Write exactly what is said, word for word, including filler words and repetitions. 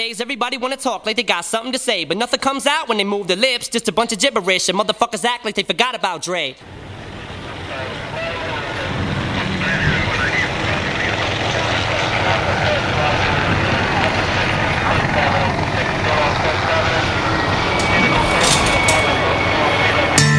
Nowadays, everybody wanna talk like they got something to say, but nothing comes out when they move their lips, just a bunch of gibberish, and motherfuckers act like they forgot about Dre.